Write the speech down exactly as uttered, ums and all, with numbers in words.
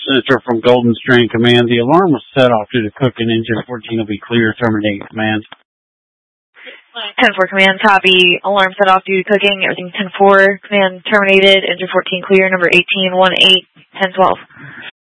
Senator from Golden Strain Command. The alarm was set off due to cooking. Engine fourteen will be clear. Terminating command. ten four command, copy. Alarm set off due to cooking. Everything ten four, command terminated. Engine fourteen clear. Number eighteen one eight ten twelve.